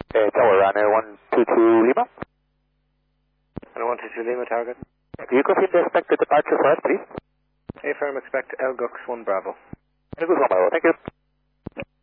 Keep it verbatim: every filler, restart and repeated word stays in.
Uh, Tower, runner one two two Lima. Runner one two two Lima, target. Do you confirm the expected departure for us, please? A firm expect L G U X one Bravo. L G U X one Bravo, thank you.